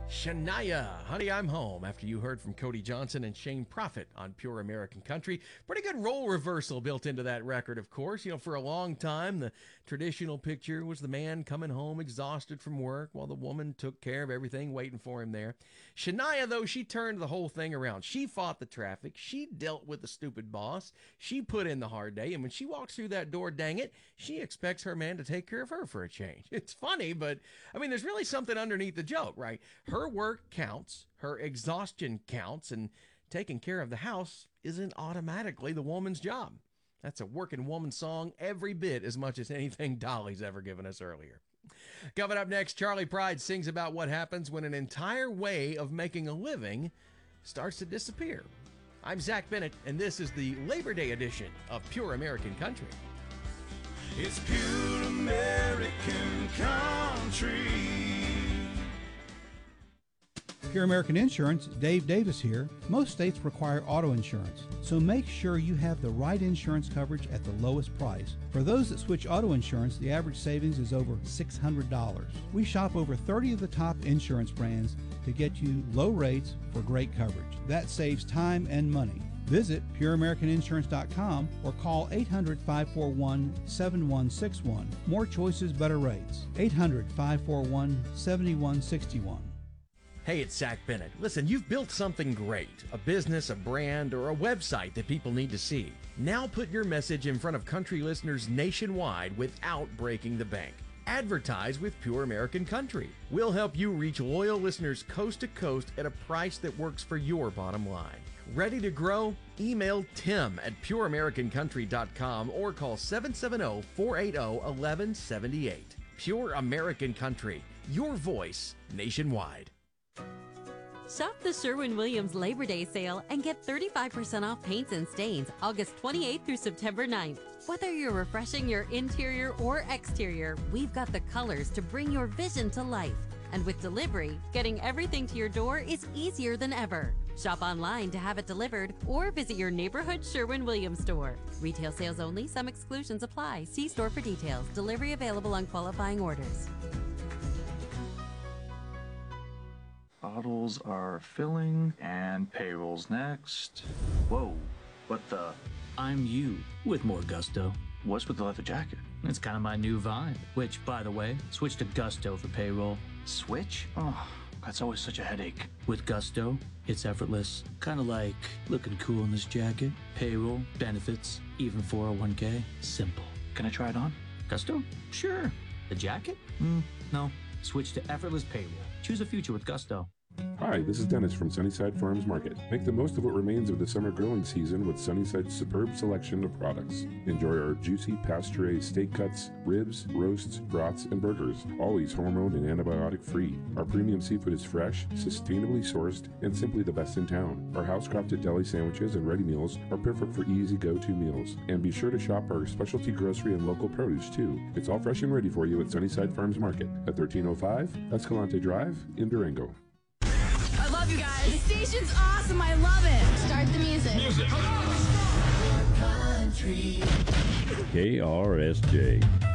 Shania, Honey, I'm Home, after you heard from Cody Johnson and Shane Prophet on Pure American Country. Pretty good role reversal built into that record, of course. You know, for a long time, the traditional picture was the man coming home exhausted from work while the woman took care of everything waiting for him there. Shania, though, she turned the whole thing around. She fought the traffic. She dealt with the stupid boss. She put in the hard day, and when she walks through that door, dang it, she expects her man to take care of her for a change. It's funny, but, I mean, there's really something underneath the joke, right? Her work counts, her exhaustion counts, and taking care of the house isn't automatically the woman's job. That's a working woman song every bit as much as anything Dolly's ever given us earlier. Coming up next, Charlie Pride sings about what happens when an entire way of making a living starts to disappear. I'm Zach Bennett, and this is the Labor Day edition of Pure American Country. It's Pure American Country. Pure American Insurance, Dave Davis here. Most states require auto insurance, so make sure you have the right insurance coverage at the lowest price. For those that switch auto insurance, the average savings is over $600. We shop over 30 of the top insurance brands to get you low rates for great coverage. That saves time and money. Visit pureamericaninsurance.com or call 800-541-7161. More choices, better rates. 800-541-7161. Hey, it's Zach Bennett. Listen, you've built something great, a business, a brand, or a website that people need to see. Now put your message in front of country listeners nationwide without breaking the bank. Advertise with Pure American Country. We'll help you reach loyal listeners coast to coast at a price that works for your bottom line. Ready to grow? Email Tim at pureamericancountry.com or call 770-480-1178. Pure American Country, your voice nationwide. Shop the Sherwin-Williams Labor Day sale and get 35% off paints and stains August 28th through September 9th. Whether you're refreshing your interior or exterior, we've got the colors to bring your vision to life. And with delivery, getting everything to your door is easier than ever. Shop online to have it delivered or visit your neighborhood Sherwin-Williams store. Retail sales only. Some exclusions apply. See store for details. Delivery available on qualifying orders. Bottles are filling, and payroll's next. Whoa, what the? I'm you with more gusto. What's with the leather jacket? It's kind of my new vibe, which, by the way, switch to Gusto for payroll. Switch? Oh, that's always such a headache. With Gusto, it's effortless. Kind of like looking cool in this jacket. Payroll, benefits, even 401k. Simple. Can I try it on? Gusto? Sure. The jacket? No. Switch to effortless payroll. Choose a future with Gusto. Hi, this is Dennis from Sunnyside Farms Market. Make the most of what remains of the summer grilling season with Sunnyside's superb selection of products. Enjoy our juicy pasture-raised steak cuts, ribs, roasts, brats, and burgers, always hormone and antibiotic-free. Our premium seafood is fresh, sustainably sourced, and simply the best in town. Our house-crafted deli sandwiches and ready meals are perfect for easy go-to meals. And be sure to shop our specialty grocery and local produce, too. It's all fresh and ready for you at Sunnyside Farms Market at 1305 Escalante Drive in Durango. I love you guys. The station's awesome. I love it. Start the music. KRSJ.